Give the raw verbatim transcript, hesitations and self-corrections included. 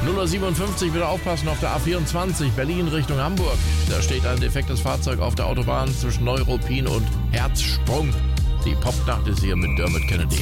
null Uhr siebenundfünfzig, wieder aufpassen auf der A vierundzwanzig, Berlin Richtung Hamburg. Da steht ein defektes Fahrzeug auf der Autobahn zwischen Neuruppin und Herzsprung. Die Popnacht ist hier mit Dermot Kennedy.